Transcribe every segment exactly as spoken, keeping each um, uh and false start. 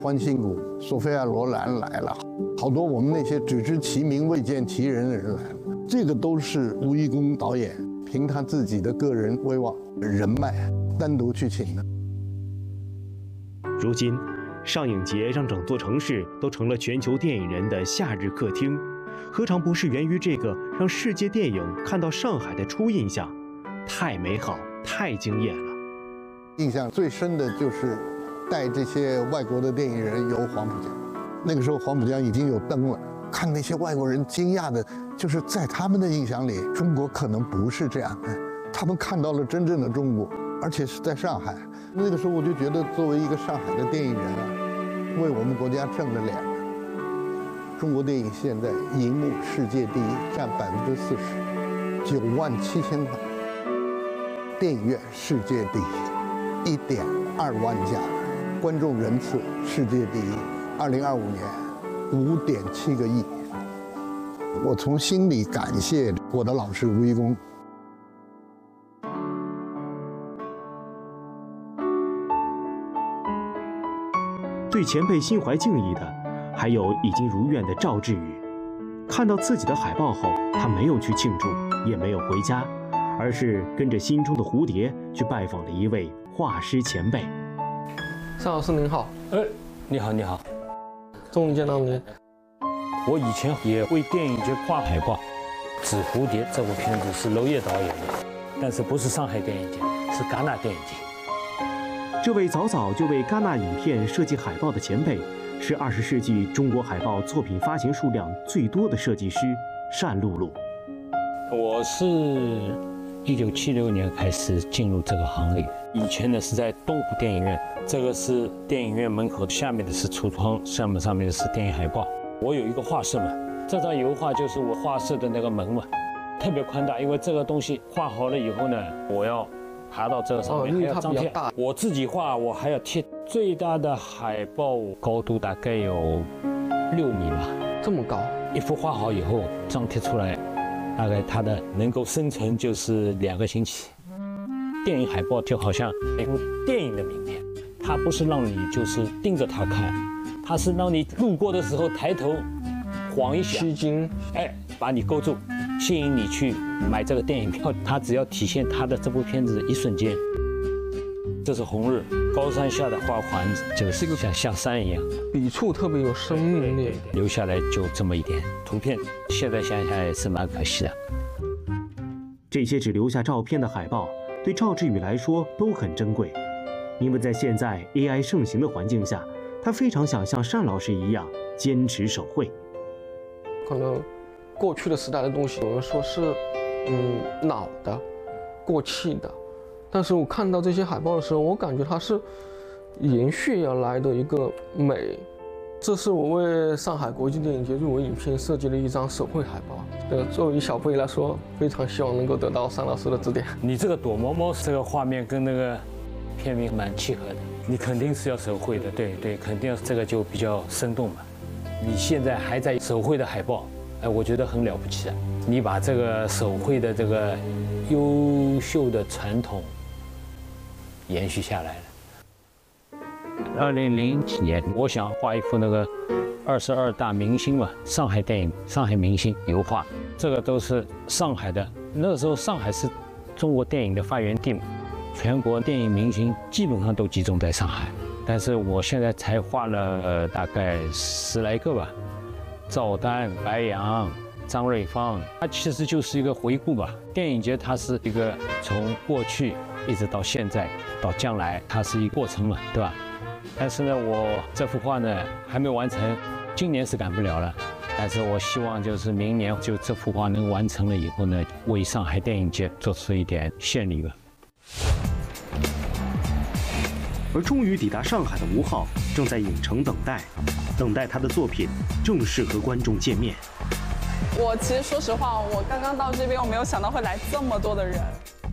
欢欣谷、索菲亚·罗兰来了，好多我们那些只知其名未见其人的人来了。这个都是吴贻弓导演凭他自己的个人威望、人脉单独去请的。 如今，上影节让整座城市都成了全球电影人的夏日客厅，何尝不是源于这个让世界电影看到上海的初印象？太美好，太惊艳了。 印象最深的就是带这些外国的电影人游黄浦江，那个时候黄浦江已经有灯了，看那些外国人惊讶的，就是在他们的印象里，中国可能不是这样，他们看到了真正的中国，而且是在上海。那个时候我就觉得，作为一个上海的电影人啊，为我们国家挣了脸。中国电影现在银幕世界第一，占百分之四十，九万七千块；电影院世界第一，一点二万家；观众人次世界第一，二零二五年五点七个亿。我从心里感谢我的老师吴贻弓。 对前辈心怀敬意的，还有已经如愿的赵志宇。看到自己的海报后，他没有去庆祝，也没有回家，而是跟着心中的蝴蝶去拜访了一位画师前辈。 尚老师您好。 哎，你好，你好， 终于见到您。 我以前也为电影节画海报，《纸蝴蝶》这部片子是娄烨导演的，但是不是上海电影节，是戛纳电影节。 这位早早就为戛纳影片设计海报的前辈，是二十世纪中国海报作品发行数量最多的设计师单露露。 我是一九七六年开始进入这个行业，以前呢是在东湖电影院，这个是电影院门口，下面的是橱窗，上面上面的是电影海报。我有一个画室嘛，这张油画就是我画室的那个门嘛，特别宽大，因为这个东西画好了以后呢，我要爬到这个上面，还要张贴。我自己画，我还要贴。最大的海报高度大概有六米吧， 这么高。 一幅画好以后，张贴出来，大概它的能够生成就是两个星期。电影海报就好像一部电影的名片，它不是让你就是盯着它看，它是让你路过的时候抬头晃一下， 吸睛， 哎，把你勾住，吸引你去买这个电影票。它只要体现它的这部片子的一瞬间。这是红日，高山下的花环，就是像像山一样， 笔触特别有生命力。 留下来就这么一点图片，现在想想也是蛮可惜的。 这些只留下照片的海报，对赵志宇来说都很珍贵，因为在现在 A I 盛行的环境下，他非常想像单老师一样坚持手绘。 可能过去的时代的东西，有人说是嗯老的、过气的。但是我看到这些海报的时候，我感觉它是延续而来的一个美。这是我为上海国际电影节入围影片设计的一张手绘海报。呃，作为小辈来说，非常希望能够得到单老师的指点。 你这个躲猫猫这个画面跟那个片名蛮契合的，你肯定是要手绘的，对对，肯定这个就比较生动嘛。你现在还在手绘的海报，哎，我觉得很了不起啊！你把这个手绘的这个优秀的传统延续下来了。二零零几年，我想画一幅那个二十二大明星嘛，上海电影、上海明星油画，这个都是上海的。那个时候上海是中国电影的发源地嘛，全国电影明星基本上都集中在上海。但是我现在才画了呃大概十来个吧，赵丹、白杨、张瑞芳，它其实就是一个回顾吧。电影节它是一个从过去一直到现在到将来，它是一个过程嘛，对吧？但是呢，我这幅画呢还没完成，今年是赶不了了。但是我希望就是明年就这幅画能完成了以后呢，为上海电影节做出一点献礼吧。 而终于抵达上海的吴昊正在影城等待，等待他的作品正式和观众见面。 我其实说实话，我刚刚到这边，我没有想到会来这么多的人。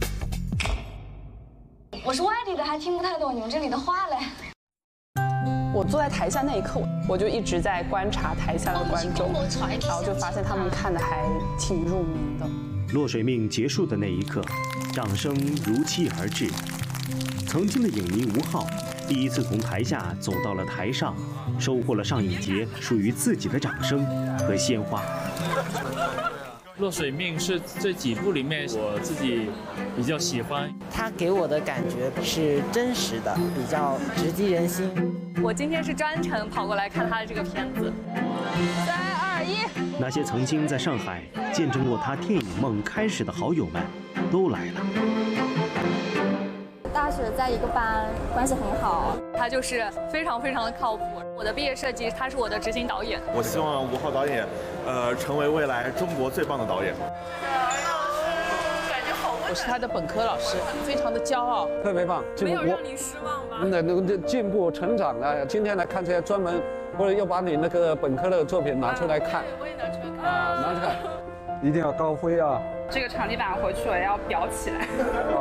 我是外地的，还听不太懂你们这里的话嘞。 我坐在台下那一刻，我就一直在观察台下的观众，然后就发现他们看的还挺入迷的。 落水命结束的那一刻，掌声如期而至。曾经的影迷吴昊， 第一次从台下走到了台上，收获了上影节属于自己的掌声和鲜花。 落水命是这几部里面我自己比较喜欢， 它给我的感觉是真实的，比较直击人心。 我今天是专程跑过来看他的这个片子。三二一， 那些曾经在上海见证过他电影梦开始的好友们都来了。 大学在一个班，关系很好。 他就是非常非常的靠谱。我的毕业设计，他是我的执行导演。 我希望吴昊导演，呃，成为未来中国最棒的导演。 我是他的本科老师，非常的骄傲， 特别棒。 没有让你失望吗？ 那那个进步成长了。今天来看这些专门，或者又把你那个本科的作品拿出来看。 我也拿出来看。 啊，拿出来，一定要高飞啊！ 这个场地板回去我要裱起来。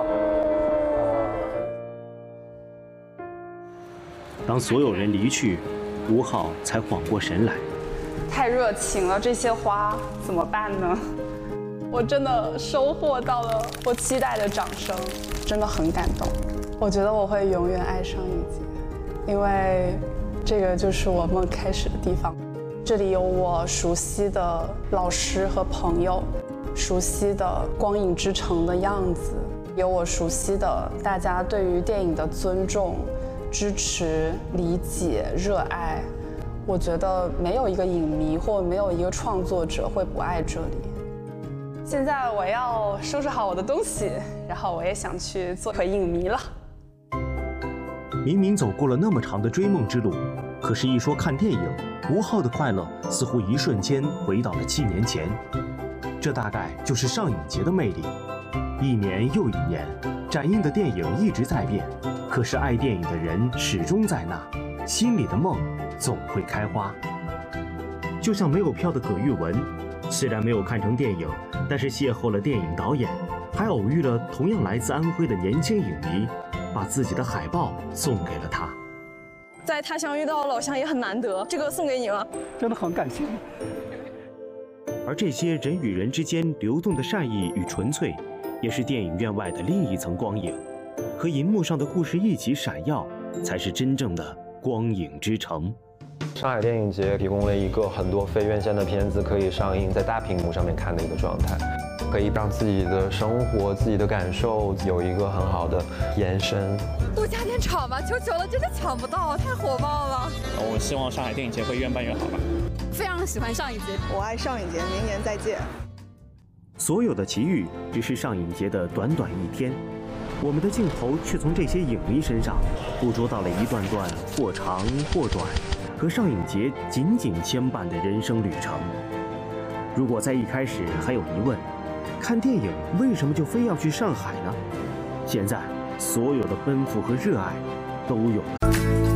当所有人离去，吴昊才缓过神来。 太热情了，这些花怎么办呢？我真的收获到了我期待的掌声，真的很感动。我觉得我会永远爱上影节，因为这个就是我梦开始的地方。这里有我熟悉的老师和朋友，熟悉的光影之城的样子，有我熟悉的大家对于电影的尊重、支持、理解、热爱。我觉得没有一个影迷或没有一个创作者会不爱这里。现在我要收拾好我的东西，然后我也想去做回影迷了。 明明走过了那么长的追梦之路，可是，一说看电影，吴昊的快乐似乎一瞬间回到了七年前。这大概就是上影节的魅力。一年又一年，展映的电影一直在变，可是爱电影的人始终在那，心里的梦总会开花。就像没有票的葛玉文，虽然没有看成电影，但是邂逅了电影导演，还偶遇了同样来自安徽的年轻影迷，把自己的海报送给了他。 在他乡遇到老乡也很难得，这个送给你了， 真的很感谢。 而这些人与人之间流动的善意与纯粹，也是电影院外的另一层光影，和银幕上的故事一起闪耀，才是真正的光影之城。 上海电影节提供了一个很多非院线的片子可以上映在大屏幕上面看的一个状态，可以让自己的生活、自己的感受有一个很好的延伸。 多加点场吧，求求了，真的抢不到，太火爆了。 我希望上海电影节会越办越好吧。 非常喜欢上影节， 我爱上影节，明年再见。 所有的奇遇只是上影节的短短一天，我们的镜头却从这些影迷身上捕捉到了一段段或长或短和上影节紧紧牵绊的人生旅程。如果在一开始还有疑问，看电影为什么就非要去上海呢？现在所有的奔赴和热爱都有了。